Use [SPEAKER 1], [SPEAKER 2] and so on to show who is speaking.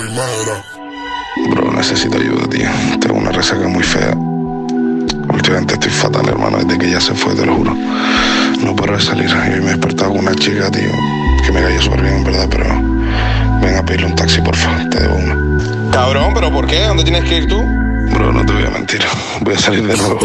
[SPEAKER 1] Bro, necesito ayuda, tío. Tengo una resaca muy fea. Últimamente estoy fatal, hermano, desde que ella se fue, te lo juro. No paro de salir. Y hoy me he despertado con una chica, tío, que me cayó súper bien, en verdad, pero ven a pedirle un taxi, porfa. Te debo una.
[SPEAKER 2] Cabrón, ¿pero por qué? ¿Dónde tienes que ir tú?
[SPEAKER 1] Bro, no te voy a mentir. Voy a salir de nuevo.